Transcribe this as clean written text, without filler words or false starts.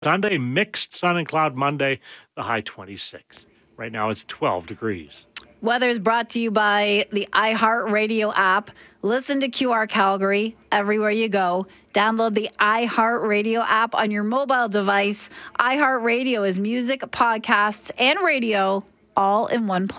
Sunday, mixed sun and cloud Monday, the high 26. Right now it's 12 degrees. Weather is brought to you by the iHeartRadio app. Listen to QR Calgary everywhere you go. Download the iHeartRadio app on your mobile device. iHeartRadio is music, podcasts, and radio all in one place.